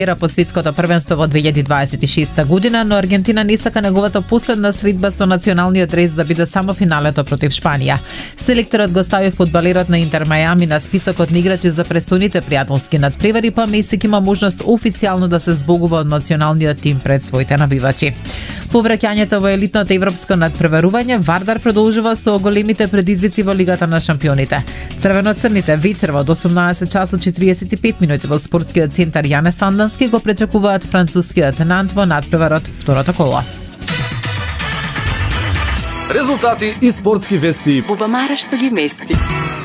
по светското првенство во 2026 година, но Аргентина не сака неговата последна средба со националниот рез да биде само финалето против Шпанија. Селекторот го стави фудбалерот на Интер Мајами на списокот на играчи за престојните пријателски надпревари, па Месик има можност официјално да се збогува од националниот тим пред своите набивачи. По враќањето во елитното европско надпреварување, Вардар продолжува со големите предизвици во Лигата на шампионите. Црвено-црните вечерва од 18 часот 45 минути во спортскиот центар Јане Сандански го пречекуваат францускиот Нант во надпреварот второто коло. Резултати и спортски вести. Бубамара што ги мести.